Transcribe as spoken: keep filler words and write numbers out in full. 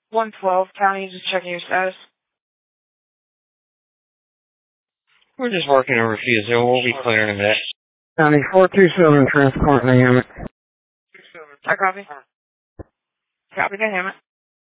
one twelve, County, just checking your status. We're just working a refusal. We'll be clearing of that. County four two seven, transport Hammett. I copy. Copy to Hammett.